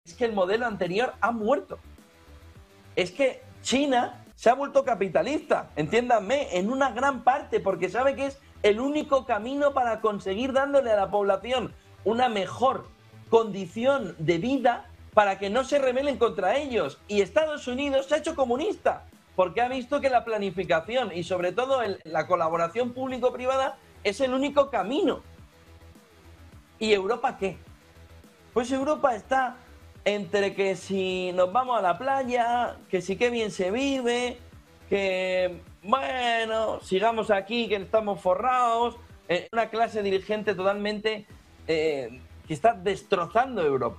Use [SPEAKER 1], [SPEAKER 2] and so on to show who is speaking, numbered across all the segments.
[SPEAKER 1] Es que el modelo anterior ha muerto. Es que China se ha vuelto capitalista, entiéndanme, en una gran parte, porque sabe que es el único camino para conseguir dándole a la población una mejor condición de vida para que no se rebelen contra ellos. Y Estados Unidos se ha hecho comunista, porque ha visto que la planificación y sobre todo la colaboración público-privada es el único camino. ¿Y Europa qué? Pues Europa está entre que si nos vamos a la playa, que si qué bien se vive, que bueno, sigamos aquí, que estamos forrados, una clase dirigente totalmente que está destrozando Europa.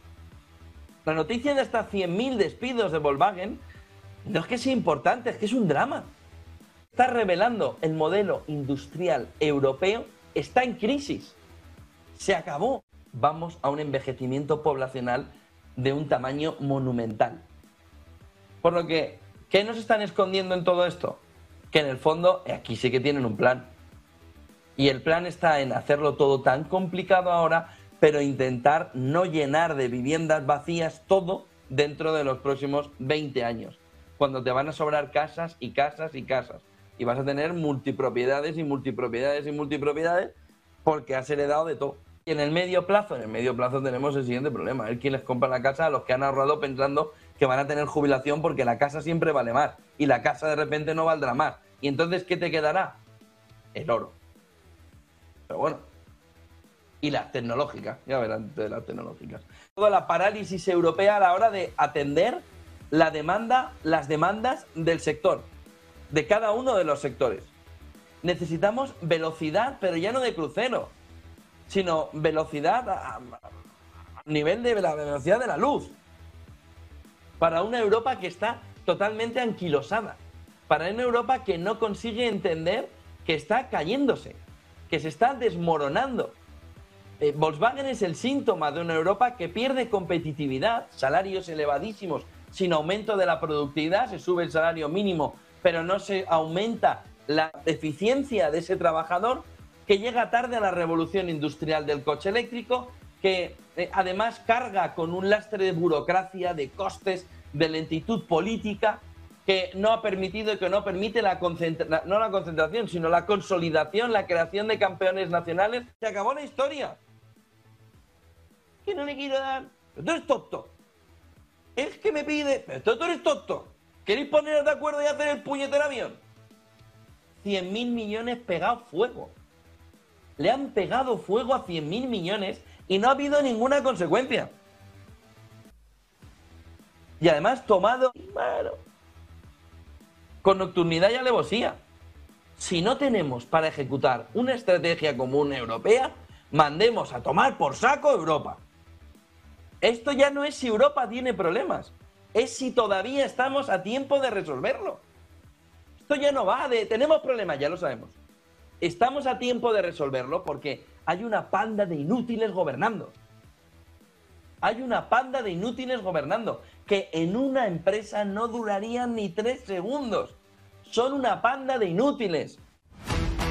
[SPEAKER 1] La noticia de hasta 100.000 despidos de Volkswagen no es que sea importante, es que es un drama. Está revelando el modelo industrial europeo, está en crisis. Se acabó. Vamos a un envejecimiento poblacional de un tamaño monumental. Por lo que, ¿qué nos están escondiendo en todo esto? Que en el fondo, aquí sí que tienen un plan. Y el plan está en hacerlo todo tan complicado ahora, pero intentar no llenar de viviendas vacías todo dentro de los próximos 20 años. Cuando te van a sobrar casas y casas y casas. Y vas a tener multipropiedades y multipropiedades y multipropiedades porque has heredado de todo. Y en el medio plazo tenemos el siguiente problema. Es quien les compra la casa a los que han ahorrado pensando que van a tener jubilación porque la casa siempre vale más. Y la casa de repente no valdrá más. Y entonces, ¿qué te quedará? El oro. Pero bueno. Y las tecnológicas. Ya verán de las tecnológicas. Toda la parálisis europea a la hora de atender las demandas del sector. De cada uno de los sectores. Necesitamos velocidad, pero ya no de crucero, sino velocidad a nivel de la velocidad de la luz. Para una Europa que está totalmente anquilosada. Para una Europa que no consigue entender que está cayéndose, que se está desmoronando. Volkswagen es el síntoma de una Europa que pierde competitividad, salarios elevadísimos, sin aumento de la productividad, se sube el salario mínimo, pero no se aumenta la eficiencia de ese trabajador, que llega tarde a la revolución industrial del coche eléctrico, que además carga con un lastre de burocracia, de costes, de lentitud política, que no ha permitido y que no permite no la concentración, sino la consolidación, la creación de campeones nacionales. Se acabó la historia. Que no le quiero dar. Pero tú eres tonto. Es que me pide. Pero tú eres tonto. ¿Queréis poneros de acuerdo y hacer el puñetero avión? 100.000 millones pegados fuego. Le han pegado fuego a 100.000 millones y no ha habido ninguna consecuencia. Y además tomado, bueno, con nocturnidad y alevosía. Si no tenemos para ejecutar una estrategia común europea, mandemos a tomar por saco Europa. Esto ya no es si Europa tiene problemas, es si todavía estamos a tiempo de resolverlo. Esto ya no va de tenemos problemas, ya lo sabemos. Estamos a tiempo de resolverlo porque hay una panda de inútiles gobernando. Hay una panda de inútiles gobernando que en una empresa no durarían ni 3 segundos. Son una panda de inútiles.